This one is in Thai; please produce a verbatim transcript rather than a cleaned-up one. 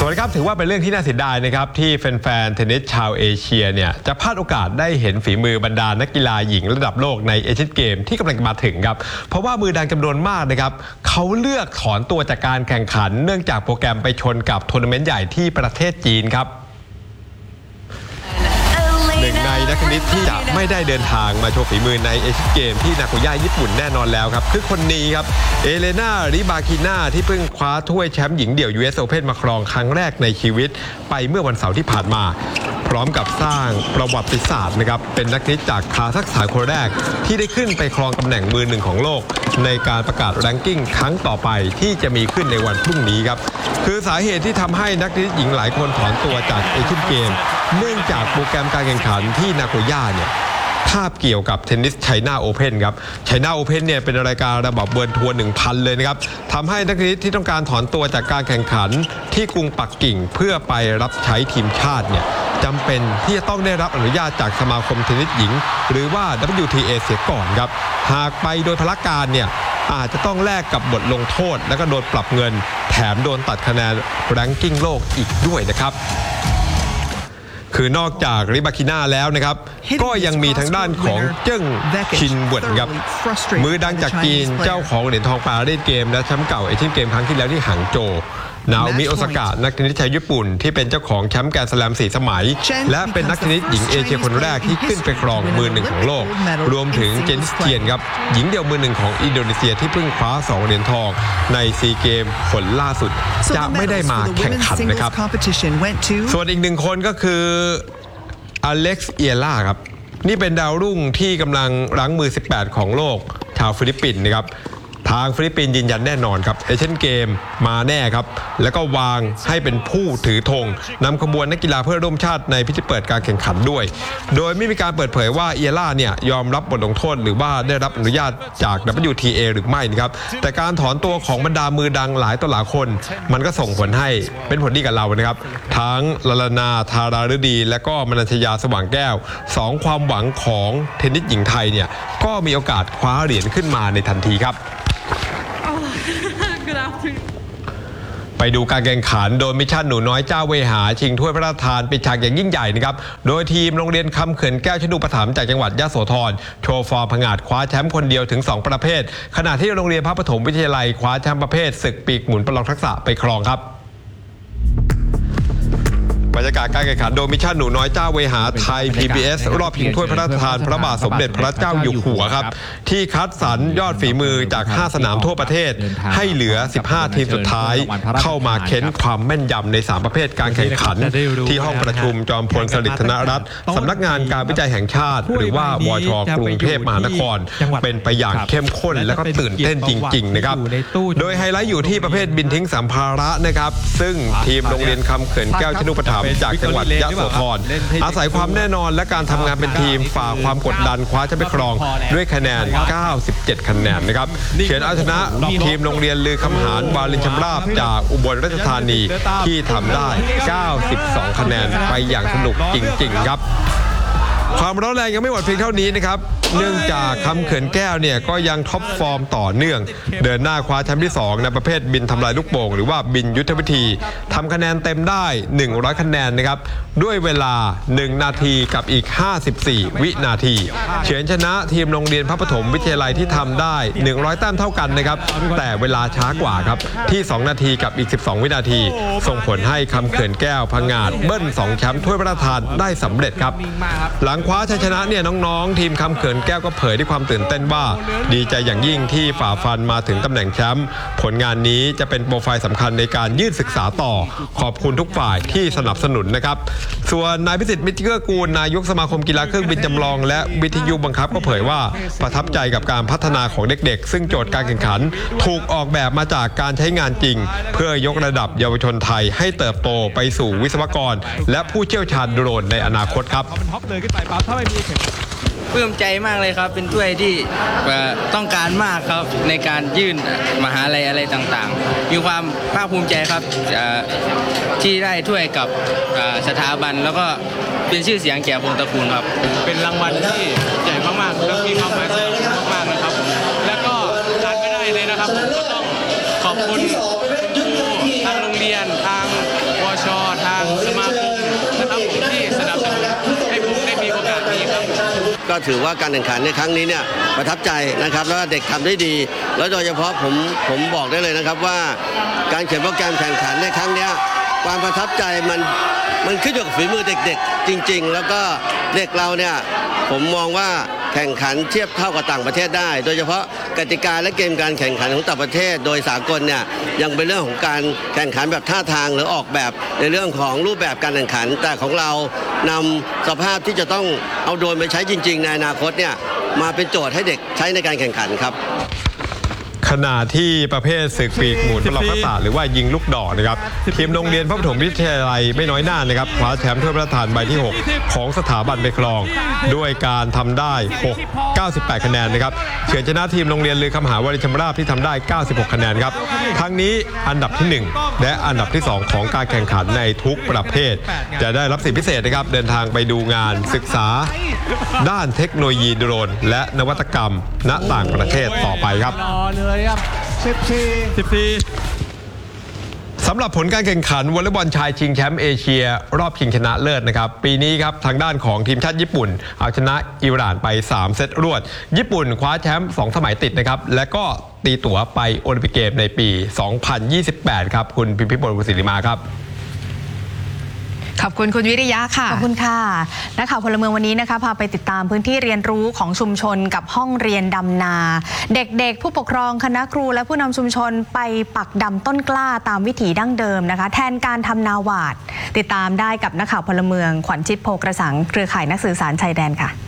วัสดีครับถือว่าเป็นเรื่องที่น่าเสียดายนะครับที่แฟนๆเทนนิสชาวเอเชียเนี่ยจะพลาดโอกาสได้เห็นฝีมือบรรดานักกีฬาหญิงระดับโลกในเอเชียนเกมที่กำลังมาถึงครับเพราะว่ามือดังจำนวนมากนะครับเขาเลือกถอนตัวจากการแข่งขันเนื่องจากโปรแกรมไปชนกับทัวร์นาเมนต์ใหญ่ที่ประเทศจีนครับหนึ่งในนักเทนนิสที่จะไม่ได้เดินทางมาโชว์ฝีมือในเอเชียนเกมที่นาโกย่าญี่ปุ่นแน่นอนแล้วครับคือคนนี้ครับเอเลนา ริบาคิน่าที่เพิ่งคว้าถ้วยแชมป์หญิงเดี่ยว ยู เอส Open มาครองครั้งแรกในชีวิตไปเมื่อวันเสาร์ที่ผ่านมาพร้อมกับสร้างประวัติศาสตร์นะครับเป็นนักเทนนิสจากคาซัคสถานคนแรกที่ได้ขึ้นไปครองตำแหน่งมือหนึ่งของโลกในการประกาศแรงกิ้งครั้งต่อไปที่จะมีขึ้นในวันพรุ่งนี้ครับคือสาเหตุที่ทำให้นักเทนนิสหญิงหลายคนถอนตัวจากเอเชียนเกมเนื่องจากโปรแกรมการแข่งขันที่นาโกย่าเนี่ยทาบเกี่ยวกับเทนนิสไชน่าโอเพ่นครับไชน่าโอเพ่นเนี่ยเป็นรายการระดับเวิลด์ทัวร์ หนึ่งพัน เลยนะครับทำให้นักเทนนิสที่ต้องการถอนตัวจากการแข่งขันที่กรุงปักกิ่งเพื่อไปรับใช้ทีมชาติเนี่ยจำเป็นที่จะต้องได้รับอนุญาตจากสมาคมเทนนิสหญิงหรือว่า ดับเบิลยู ที เอ เสียก่อนครับหากไปโดยพละการเนี่ยอาจจะต้องแลกกับบทลงโทษแล้วก็โดนปรับเงินแถมโดนตัดคะแนนแรงกิ้งโลกอีกด้วยนะครับคือนอกจากริบาคิน่าแล้วนะครับก็ยังมีทางด้านของเจิ้งชินเวิร์ดครับมือดังจากจีนเจ้าของเหรียญทองปารีสเกมและแชมป์เก่าเอเชียนเกมครั้งที่แล้วที่หางโจวนาโอมิ โอซากะนักเทนนิสชาวญี่ปุ่นที่เป็นเจ้าของแชมป์แกรนด์สแลมสี่สมัยและเป็นนักเทนนิสหญิงเอเชียคนแรกที่ขึ้นไปครองมือหนึ่งของโลกรวมถึงเจนนิสเทียนครับหญิงเดี่ยวมือหนึ่งของอินโดนีเซียที่เพิ่งคว้าสองเหรียญทองในซีเกมผลล่าสุดจะไม่ได้มาแข่งขันนะครับส่วนอีกหนึ่งคนก็คืออเล็กซ์ เอียร่าครับนี่เป็นดาวรุ่งที่กำลังรั้งมือสิบแปดของโลกชาวฟิลิปปินส์นะครับทางฟิลิปปินส์ยืนยันแน่นอนครับเอเชียนเกมมาแน่ครับแล้วก็วางให้เป็นผู้ถือธงนำขบวนนักกีฬาเพื่อร่วมชาติในพิธีเปิดการแข่งขันด้วยโดยไม่มีการเปิดเผยว่าเอียร่าเนี่ยยอมรับบทลงโทษหรือว่าได้รับอนุญาตจาก ดับเบิลยู ที เอ หรือไม่นะครับแต่การถอนตัวของบรรดามือดังหลายต่อหลายคนมันก็ส่งผลให้เป็นผลดีกับเรานะครับทั้งลลนาธาราฤดีและก็มนัญชยาสว่างแก้วสองความหวังของเทนนิสหญิงไทยเนี่ยก็มีโอกาสคว้าเหรียญขึ้นมาในทันทีครับไปดูการแข่งขันโดยมิชชั่นหนูน้อยเจ้าเวหาชิงถ้วยพระราชทานปิดฉากอย่างยิ่งใหญ่นะครับโดยทีมโรงเรียนคำเขื่อนแก้วชนุปถัมภ์จากจังหวัดยโสธรโชว์ฟอร์มผงาดคว้าแชมป์คนเดียวถึงสองประเภทขณะที่โรงเรียนพระปฐมวิทยาลัยคว้าแชมป์ประเภทศึกปีกหมุนประลองทักษะไปครองครับบรรยากาศการแข่งขันโดยมิชชั่นหนูน้อยเจ้าเวหาไทย พี บี เอส รอบชิงถ้วยพระราชทานพระบาทสมเด็จพระเจ้าอยู่หัวครับที่คัดสรรยอดฝีมือจากห้าสนามทั่วประเทศให้เหลือสิบห้าทีมสุดท้ายเข้ามาเค้นความแม่นยำในสามประเภทการแข่งขันที่ห้องประชุมจอมพลสฤษดิ์ธนรัตน์สำนักงานการวิจัยแห่งชาติหรือว่าวช.กรุงเทพมหานครเป็นไปอย่างเข้มข้นและก็ตื่นเต้นจริงๆนะครับโดยไฮไลท์อยู่ที่ประเภทบินทิ้งสัมภาระนะครับซึ่งทีมโรงเรียนคำเขื่อนแก้วชนุปถัมภ์จากจังหวัดยโสธรอาศัยความแน่นอนและการทำงานเป็นทีมฝ่าความกดดันคว้าแชมป์ไปครองด้วยคะแนนเก้าสิบเจ็ดคะแนนนะครับเฉือนเอาชนะทีมโรงเรียนลือคำหารวารินชำราบจากอุบลราชธานีที่ทำได้เก้าสิบสองคะแนนไปอย่างสนุกจริงๆครับความร้อนแรงยังไม่หมดเพียงเท่านี้นะครับเนื่องจากคำเขื่อนแก้วเนี่ยก็ยังท็อปฟอร์มต่อเนื่องเดินหน้าคว้าแชมป์ที่สองในประเภทบินทำลายลูกโป่งหรือว่าบินยุทธวิธีทำคะแนนเต็มได้หนึ่งร้อยคะแนนนะครับด้วยเวลาหนึ่งนาทีกับอีกห้าสิบสี่วินาทีเฉือนชนะทีมโรงเรียนพระปฐมวิทยาลัยที่ทำได้หนึ่งร้อยแต้มเท่ากันนะครับแต่เวลาช้ากว่าครับที่สองนาทีกับอีกสิบสองวินาทีส่งผลให้คำเขื่อนแก้วพังงาดเบิ้ลสองแชมป์ถ้วยพระราชทานได้สำเร็จครับหลังคว้าชัยชนะเนี่ยน้องๆทีมคำเขื่อนแก้วก็เผยด้วยความตื่นเต้นว่าดีใจอย่างยิ่งที่ฝ่าฟันมาถึงตำแหน่งแชมป์ผลงานนี้จะเป็นโปรไฟล์สำคัญในการยื่นศึกษาต่อขอบคุณทุกฝ่ายที่สนับสนุนนะครับส่วนนายพิสิทธิ์มิตรเกื้อกูลนายกสมาคมกีฬาเครื่องบินจำลองและวิทยุบังคับก็เผยว่าประทับใจกับการพัฒนาของเด็กๆซึ่งโจทย์การแข่งขันถูกออกแบบมาจากการใช้งานจริงเพื่อยกระดับเยาวชนไทยให้เติบโตไปสู่วิศวกรและผู้เชี่ยวชาญโดรนในอนาคตครับปลื้มใจมากเลยครับเป็นถ้วยที่ต้องการมากครับในการยื่นมหาลัยอะไรต่างๆมีความภาคภูมิใจครับที่ได้ถ้วยกับสถาบันแล้วก็เป็นชื่อเสียงแก่วงตระกูลครับเป็นรางวัลที่ใหญ่มากๆและมีความหมายมากๆนะครับผมแล้วก็ขาดไม่ได้เลยนะครับผมก็ต้องขอบคุณทางโรงเรียนทางวชถือว่าการแข่งขันในครั้งนี้เนี่ยประทับใจนะครับแล้วเด็กทำได้ดีแล้วโดยเฉพาะผมผมบอกได้เลยนะครับว่าการเขียนโปรแกรมแข่งขันในครั้งนี้ความประทับใจมันมันขึ้นอยู่กับฝีมือเด็กๆจริงๆแล้วก็เด็กเราเนี่ยผมมองว่าแข่งขันเทียบเท่ากับต่างประเทศได้ โดยเฉพาะกติกาและเกมการแข่งขันของต่างประเทศโดยสากลเนี่ยยังเป็นเรื่องของการแข่งขันแบบท่าทางหรือออกแบบในเรื่องของรูปแบบการแข่งขันแต่ของเรานำสภาพที่จะต้องเอาโดรนไปใช้จริงๆในอนาคตเนี่ยมาเป็นโจทย์ให้เด็กใช้ในการแข่งขันครับขณะที่ประเภทศึกปีกหมุนประลองทักษะหรือว่ายิงลูกดอกนะครับทีมโรงเรียนพระปฐมวิทยาลัยไม่น้อยหน้านะครับคว้าแชมป์ถ้วยพระราชทานใบที่หกของสถาบันไปครองด้วยการทำได้หก เก้าสิบแปดคะแนนนะครับเฉือนชนะทีมโรงเรียนลือคำหาวริชมราชที่ทำได้เก้าสิบหกคะแนนครับทั้งนี้อันดับที่หนึ่งและอันดับที่สองของการแข่งขันในทุกประเภทจะได้รับสิทธิพิเศษนะครับเดินทางไปดูงานศึกษาด้านเทคโนโลยีโดรนและนวัตกรรมณต่างประเทศต่อไปครับสิบสี่ สิบสี่สำหรับผลการแข่งขันวอลเลย์บอลชายชิงแชมป์เอเชียรอบชิงชนะเลิศนะครับปีนี้ครับทางด้านของทีมชาติญี่ปุ่นเอาชนะอิหร่านไปสามเซตรวดญี่ปุ่นคว้าแชมป์สองสมัยติดนะครับและก็ตีตั๋วไปโอลิมปิกเกมในปีสองพันยี่สิบแปดครับคุณพิมพิพล บุญศิริมาครับขอบคุณคุณวิริยะค่ะขอบคุณค่ะนักข่าวพลเมืองวันนี้นะคะพาไปติดตามพื้นที่เรียนรู้ของชุมชนกับห้องเรียนดำนา เด็กๆผู้ปกครองคณะครูและผู้นำชุมชนไปปักดำต้นกล้าตามวิถีดั้งเดิมนะคะแทนการทำนาหวาดติดตามได้กับนักข่าวพลเมืองขวัญชิตโพกระสังเครือข่ายนักสื่อสารชายแดนค่ะ